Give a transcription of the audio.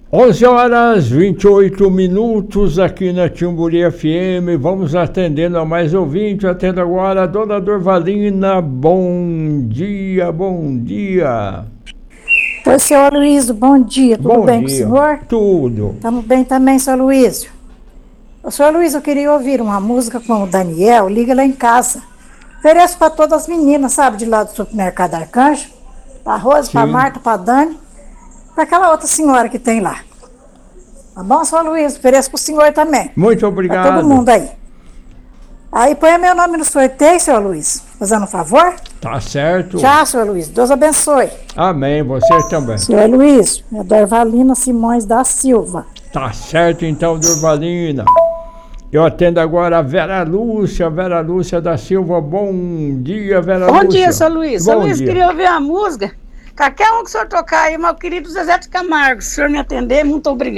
11h28 aqui na Timburi FM. Vamos atendendo a mais ouvintes. Atendo agora a dona Dorvalina. Bom dia, bom dia. Oi, seu Aloysio, bom dia. Tudo bem com o senhor? Tudo. Estamos bem também, seu Aloysio. Ô, seu Aloysio, eu queria ouvir uma música com o Daniel, Liga Lá em Casa. Ofereço para todas as meninas, sabe, de lá do supermercado Arcanjo. Para a Rose, para a Marta, para a Dani. Para aquela outra senhora que tem lá. Tá bom, seu Aloysio? Ofereço para o senhor também. Muito obrigado. Para todo mundo aí. Aí põe meu nome no sorteio, seu Aloysio. Fazendo um favor? Tá certo. Tchau, seu Aloysio. Deus abençoe. Amém, você também. Seu Aloysio, é Dorvalina Simões da Silva. Tá certo então, Dorvalina. Eu atendo agora a Vera Lúcia da Silva. Bom dia, Vera Lúcia. Bom dia, seu Luiz. Bom Seu Luiz, dia. queria ouvir a música. Qualquer um que o senhor tocar aí, meu querido Zezé de Camargo. Se o senhor me atender, muito obrigado.